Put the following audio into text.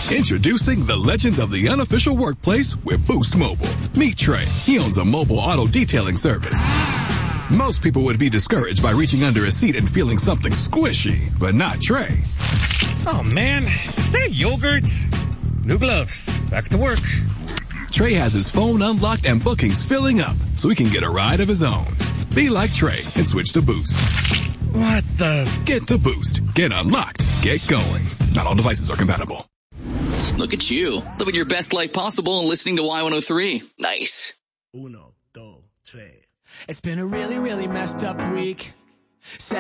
Introducing the legends of the unofficial workplace with Boost Mobile. Meet Trey. He owns a mobile auto detailing service. Most people would be discouraged by reaching under a seat and feeling something squishy, but not Trey. Oh, man. Is that yogurt? New gloves. Back to work. Trey has his phone unlocked and bookings filling up so he can get a ride of his own. Be like Trey and switch to Boost. What the? Get to Boost. Get unlocked. Get going. Not all devices are compatible. Look at you, living your best life possible and listening to Y103. Nice. Uno, dos, tres. It's been a really, really messed up week.